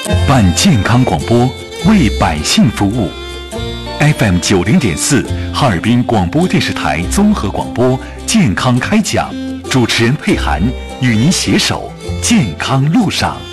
办健康广播，为百姓服务。FM 90.4，哈尔滨广播电视台综合广播健康开讲，主持人佩涵与您携手健康路上。